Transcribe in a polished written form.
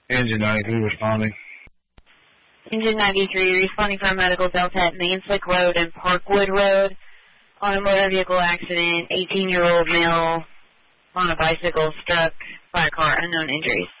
Engine 93 responding. Engine 93 responding from medical Delta at Manslick Road and Parkwood Road on a motor vehicle accident. 18-year-old male on a bicycle struck by a car. Unknown injuries.